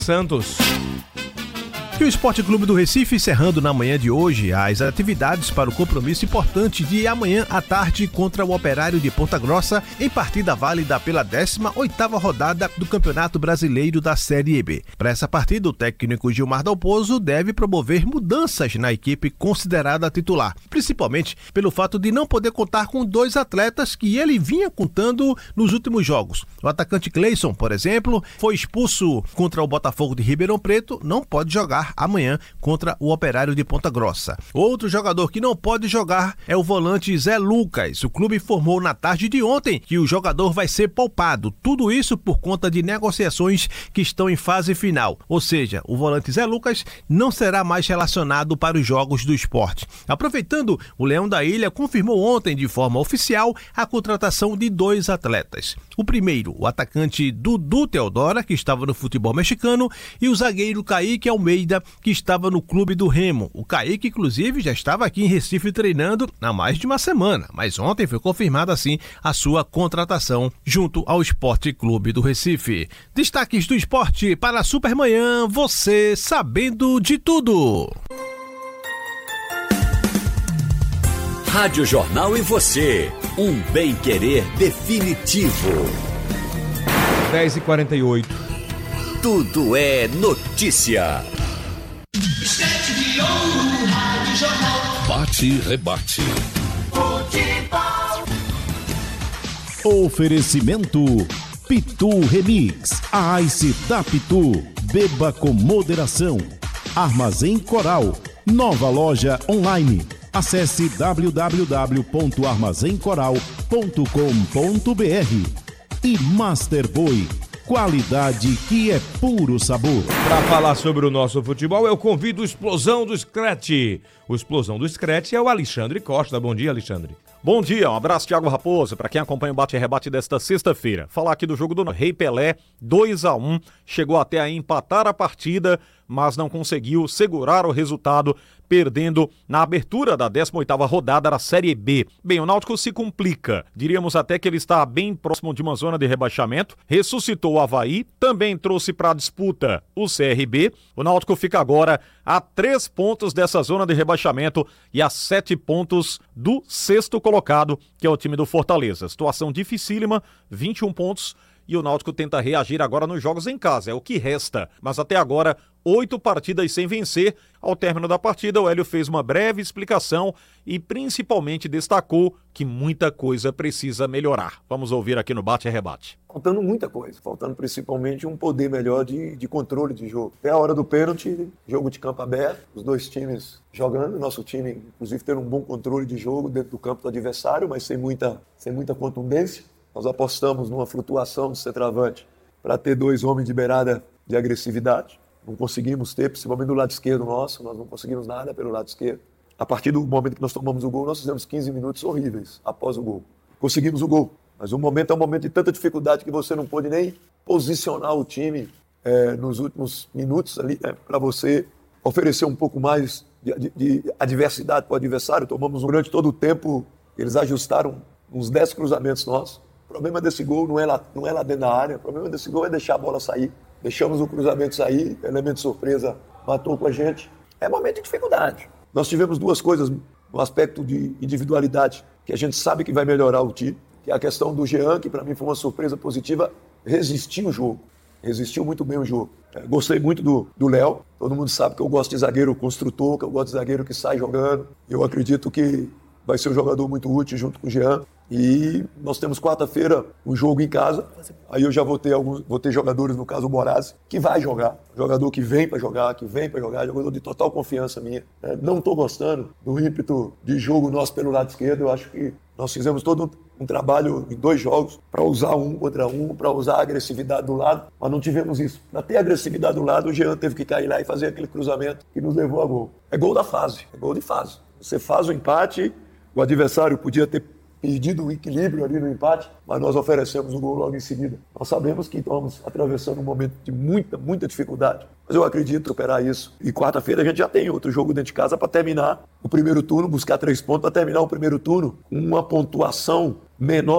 Santos. E o Esporte Clube do Recife encerrando na manhã de hoje as atividades para o compromisso importante de amanhã à tarde contra o Operário de Ponta Grossa em partida válida pela 18ª rodada do Campeonato Brasileiro da Série B. Para essa partida, o técnico Gilmar Dalpozo deve promover mudanças na equipe considerada titular, principalmente pelo fato de não poder contar com 2 atletas que ele vinha contando nos últimos jogos. O atacante Cleison, por exemplo, foi expulso contra o Botafogo de Ribeirão Preto, não pode jogar amanhã contra o Operário de Ponta Grossa. Outro jogador que não pode jogar é o volante Zé Lucas. O clube informou na tarde de ontem que o jogador vai ser poupado. Tudo isso por conta de negociações que estão em fase final. Ou seja, o volante Zé Lucas não será mais relacionado para os jogos do Sport. Aproveitando, o Leão da Ilha confirmou ontem de forma oficial a contratação de 2 atletas. O primeiro, o atacante Dudu Teodora, que estava no futebol mexicano, e o zagueiro Kaique Almeida, que estava no clube do Remo. O Kaique, inclusive, já estava aqui em Recife treinando há mais de uma semana, mas ontem foi confirmada assim a sua contratação junto ao Esporte Clube do Recife. Destaques do esporte para a Supermanhã, você sabendo de tudo. Rádio Jornal e você, um bem-querer definitivo. 10h48. Tudo é notícia. Bate e rebate. Oferecimento Pitu Remix. A Ice da Pitu. Beba com moderação. Armazém Coral. Nova loja online. Acesse www.armazencoral.com.br. E Master Boy. Qualidade que é puro sabor. Para falar sobre o nosso futebol, eu convido o Explosão do Scratch. O Explosão do Scratch é o Alexandre Costa. Bom dia, Alexandre. Bom dia, um abraço, Thiago Raposo, para quem acompanha o Bate e Rebate desta sexta-feira. Falar aqui do jogo do Rei Pelé, 2-1, chegou até a empatar a partida, mas não conseguiu segurar o resultado, perdendo na abertura da 18ª rodada da Série B. Bem, o Náutico se complica, diríamos até que ele está bem próximo de uma zona de rebaixamento, ressuscitou o Avaí, também trouxe para a disputa o CRB, o Náutico fica agora a 3 pontos dessa zona de rebaixamento e a 7 pontos do 6º colocado, que é o time do Fortaleza. Situação dificílima, 21 pontos, e o Náutico tenta reagir agora nos jogos em casa, é o que resta, mas até agora 8 partidas sem vencer. Ao término da partida, o Hélio fez uma breve explicação e principalmente destacou que muita coisa precisa melhorar. Vamos ouvir aqui no Bate e Rebate. Faltando muita coisa, faltando principalmente um poder melhor de controle de jogo. Até a hora do pênalti, jogo de campo aberto, os 2 times jogando, nosso time inclusive tendo um bom controle de jogo dentro do campo do adversário, mas sem muita contundência. Nós apostamos numa flutuação do centroavante para ter 2 homens de beirada de agressividade. Não conseguimos ter, principalmente do lado esquerdo nosso, nós não conseguimos nada pelo lado esquerdo. A partir do momento que nós tomamos o gol, nós fizemos 15 minutos horríveis após o gol. Conseguimos o gol, mas o momento é um momento de tanta dificuldade que você não pôde nem posicionar o time nos últimos minutos ali, para você oferecer um pouco mais de adversidade para o adversário. Tomamos durante todo o tempo, eles ajustaram uns 10 cruzamentos nossos. O problema desse gol não é lá dentro da área, o problema desse gol é deixar a bola sair. Deixamos o cruzamento sair, elemento de surpresa matou com a gente. É momento de dificuldade. Nós tivemos 2 coisas no aspecto de individualidade, que a gente sabe que vai melhorar o time, que é a questão do Jean, que para mim foi uma surpresa positiva, resistiu o jogo, resistiu muito bem o jogo. Gostei muito do Léo, todo mundo sabe que eu gosto de zagueiro construtor, que eu gosto de zagueiro que sai jogando. Eu acredito que vai ser um jogador muito útil junto com o Jean. E nós temos quarta-feira um jogo em casa, aí eu já vou ter jogadores, no caso o Moraes, que vai jogar, jogador que vem para jogar, jogador de total confiança minha. Não estou gostando do ímpeto de jogo nosso pelo lado esquerdo, eu acho que nós fizemos todo um trabalho em 2 jogos para usar um contra um, para usar a agressividade do lado, mas não tivemos isso. Para ter agressividade do lado, o Jean teve que cair lá e fazer aquele cruzamento que nos levou a gol. É gol da fase, é gol de fase. Você faz o empate, o adversário podia ter perdido o equilíbrio ali no empate, mas nós oferecemos o gol logo em seguida. Nós sabemos que estamos atravessando um momento de muita dificuldade, mas eu acredito superar isso. E quarta-feira a gente já tem outro jogo dentro de casa para terminar o primeiro turno, buscar 3 pontos para terminar o primeiro turno com uma pontuação menor